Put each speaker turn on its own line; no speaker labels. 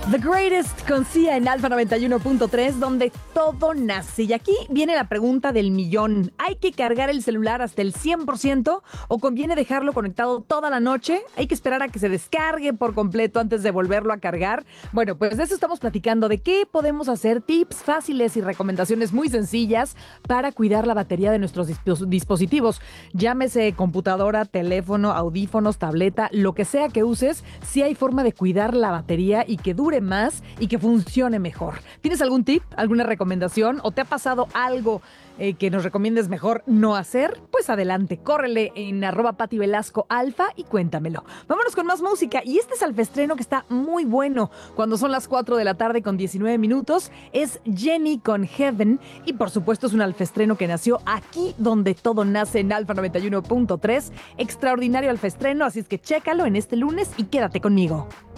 The Greatest con Sia en Alfa 91.3, donde todo nace. Y aquí viene la pregunta del millón. ¿Hay que cargar el celular hasta el 100% o conviene dejarlo conectado toda la noche? ¿Hay que esperar a que se descargue por completo antes de volverlo a cargar? Bueno, pues de eso estamos platicando, de qué podemos hacer, tips fáciles y recomendaciones muy sencillas para cuidar la batería de nuestros dispositivos. Llámese computadora, teléfono, audífonos, tableta, lo que sea que uses, sí hay forma de cuidar la batería y que dure más y que funcione mejor. ¿Tienes algún tip, alguna recomendación o te ha pasado algo que nos recomiendes mejor no hacer? Pues adelante, córrele en @PatiVelascoAlfa y cuéntamelo. Vámonos con más música y este salvestreno que está muy bueno. Cuando son las 4 de la tarde con 19 minutos, es Jenny con Heaven y por supuesto es un alfestreno que nació aquí donde todo nace en Alfa 91.3. Extraordinario alfestreno, así es que chécalo en este lunes y quédate conmigo.